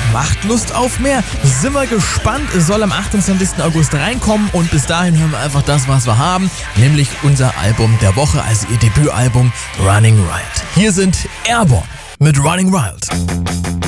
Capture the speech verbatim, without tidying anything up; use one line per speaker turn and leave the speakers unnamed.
macht Lust auf mehr. Sind wir gespannt, es soll am achtundzwanzigsten August reinkommen und bis dahin hören wir einfach das, was wir haben, nämlich unser Album der Woche, also ihr Debütalbum Running Riot. Hier sind Airborne mit Running Riot.